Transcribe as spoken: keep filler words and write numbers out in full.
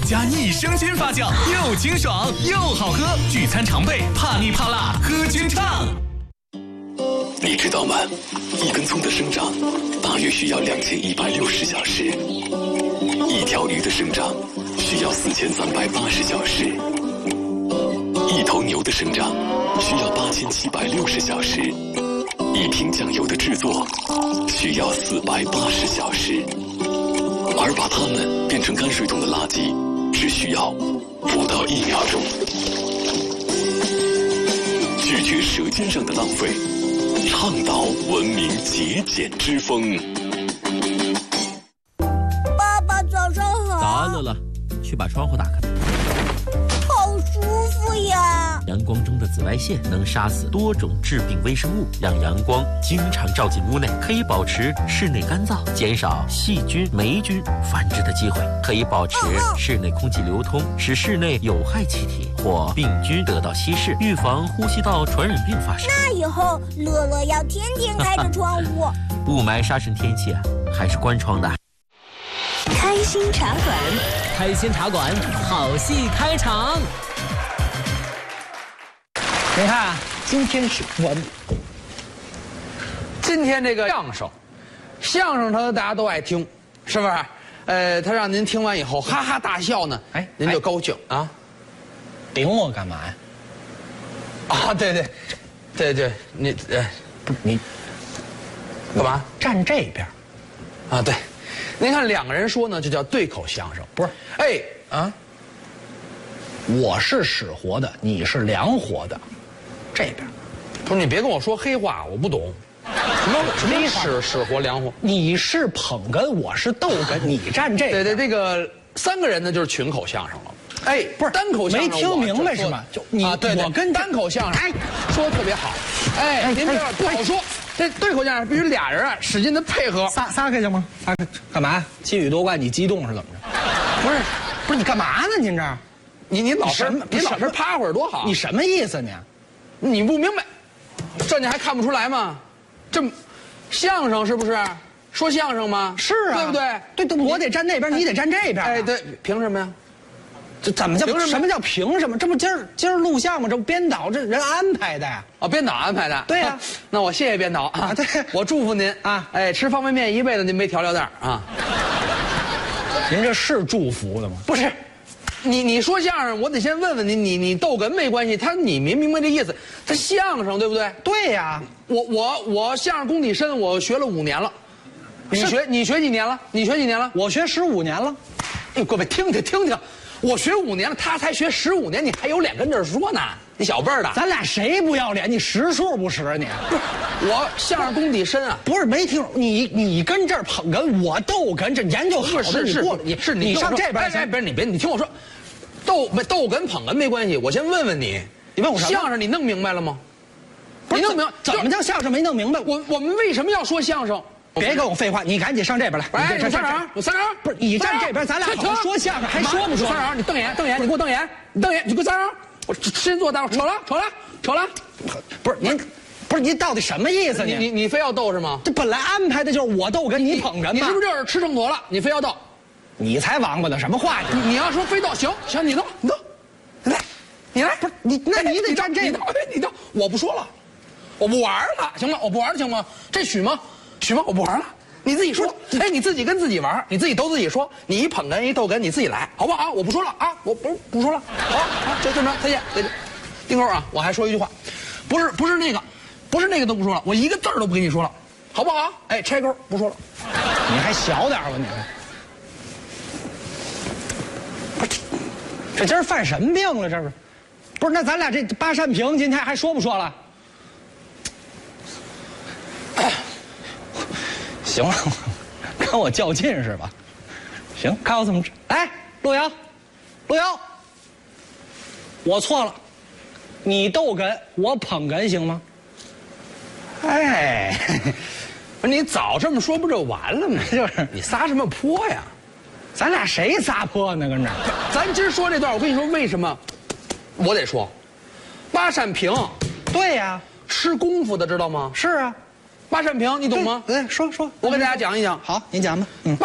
加益生菌发酵，又清爽又好喝，聚餐常备，怕腻怕辣喝菌畅。 你知道吗？一根葱的生长大约需要两千一百六十小时，一条鱼的生长需要四千三百八十小时，一头牛的生长需要八千七百六十小时，一瓶酱油的制作需要四百八十小时，而把它们变成泔水桶的垃圾只需要不到一秒钟。拒绝舌尖上的浪费，倡导文明节俭之风。 爸爸早上好。 早安，乐乐，去把窗户打开。 好舒服呀！ 阳光中的紫外线能杀死多种致病微生物，让阳光经常照进屋内，可以保持室内干燥，减少细菌、霉菌繁殖的机会，可以保持室内空气流通，使室内有害气体或病菌得到稀释，预防呼吸道传染病发生。 那以后乐乐要天天开着窗户。 雾霾沙尘天气啊，还是关窗的。 开心茶馆， 开心茶馆，好戏开场。 你看，今天是我们今天这个相声，相声它大家都爱听，是不是？呃，他让您听完以后哈哈大笑呢，哎，您就高兴啊。 顶我干嘛呀？ 啊，对对，对对，你呃，不是你干嘛？ 站这边啊，对，您看两个人说呢，就叫对口相声，不是？哎啊， 我是使活的，你是凉活的，这边不是你别跟我说黑话，我不懂。什么什么使使活凉活？ 你是捧哏，我是逗哏，你站这边。 对对，这个三个人呢就是群口相声了。哎， 不是单口相声， 没听明白是吗？就你啊，对对， 我跟单口相声，哎，说的特别好。哎，您这不好说。这对口相声必须俩人啊，使劲的配合。 撒撒开行吗？撒开干嘛？气宇多怪，你激动是怎么着？ 不是， 不是你干嘛呢？您这儿， 你你老是你老是趴会儿多好。 你什么意思呢？ 你不明白，这你还看不出来吗？这相声是不是？说相声吗？ 是啊， 对不对？ 对对，我得站那边，你得站这边。 哎，对，凭什么呀？ 这怎么叫什么叫凭什么？这不今儿今儿录像吗？这不编导这人安排的呀？ 哦，编导安排的。 对呀， 那我谢谢编导啊。 对， 我祝福您啊。哎，吃方便面一辈子您没调料袋啊。 您这是祝福的吗？ 不是，你你说相声，我得先问问你，你你逗哏没关系，他你明明白这意思？他相声对不对？ 对呀， 我我我相声功底深，我学了五年了。你学你学几年了？你学几年了？ 我学十五年了。 哎，各位听听听听。我学五年了，他才学十五年，你还有脸跟这儿说呢？你小辈儿的， 咱俩谁不要脸？你识数不识啊你？ 不是，我相声功底深啊。 不是没听你，你跟这儿捧哏，我逗哏，这研究好的是是你是你上这边哎，不是你别你听我说，逗没逗哏捧哏没关系，我先问问你， 你问我什么？ 相声你弄明白了吗？ 你弄明怎么叫相声没弄明白？ 我我们为什么要说相声？ 别跟我废话，你赶紧上这边来。 哎，你三人，我三人， 不是你站这边，咱俩好好说相声，还说不说？ 三人，你瞪眼，瞪眼，你给我瞪眼，你瞪眼，你给我三人，我先坐，待会儿扯了，扯了，扯了。 不是您，不是您到底什么意思？ 你你你非要逗是吗？ 这本来安排的就是我逗哏，你捧哏嘛。 你是不是就是吃秤砣了？你非要逗？ 你才王八呢！什么话你你要说非逗，行行，你逗，你逗，来，你来， 不是你，那你得站这个，你逗，我不说了，我不玩了，行吗？我不玩了，行吗？这许吗？许吗？我不玩了。你自己说，哎，你自己跟自己玩，你自己都自己说，你一捧哏一逗哏，你自己来，好不好？我不说了啊，我不不说了，好，好，就这么着，再见，再见。丁钩啊，我还说一句话，不是不是那个，不是那个都不说了，我一个字儿都不跟你说了，好不好？哎，拆钩不说了， 你还小点吧你还？不是，这今儿犯什么病了？这是，不是？那咱俩这八扇屏今天还说不说了？行了，跟我较劲是吧？行，看我怎么治。来，路遥，路遥，我错了，你逗哏，我捧哏，行吗？ 哎，不是你早这么说不就完了吗？ 就是你撒什么泼呀？ 咱俩谁撒泼呢？跟这， 咱今儿说这段，我跟你说为什么，我得说，八扇屏， 对呀， 吃功夫的知道吗？ 是啊。 八扇屏，你懂吗？ 对，说说， 我给大家讲一讲。 好，您讲吧。嗯。